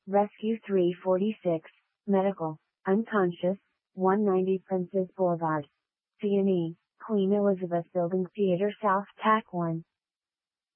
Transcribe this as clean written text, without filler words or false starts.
Rescue 346, Medical, Unconscious, 190 Princess Boulevard. C&E, Queen Elizabeth Building Theater South TAC 1.